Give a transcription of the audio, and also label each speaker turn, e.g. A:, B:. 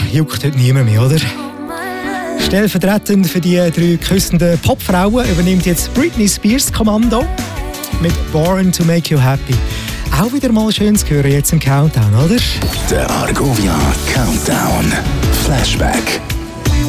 A: juckt heute niemand mehr, oder? Stellvertretend für die 3 küssenden Popfrauen übernimmt jetzt Britney Spears Kommando mit Born to Make You Happy. Auch wieder mal schön zu hören jetzt im Countdown, oder?
B: Der Argovia Countdown. Flashback.